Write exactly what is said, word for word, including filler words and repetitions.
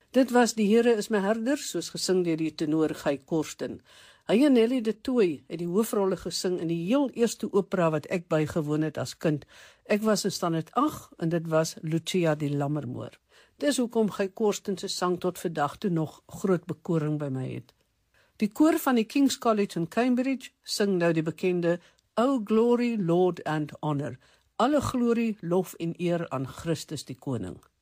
Dit was Die Here is my herder, soos gesing deur die tenor Guy Korsten. Hy en Nelly de Tooy het die hoofrolle gesing in die heel eerste opera wat ek bygewoon het as kind. Ek was in standaard agt en dit was Lucia die Lammermoor. Dis hoekom Guy Korsten se sang tot vandag toe nog groot bekoring by my het. Die koor van die King's College in Cambridge sing nou die bekende O Glory, Lord and Honor. Alle glorie, lof en eer aan Christus die Koning.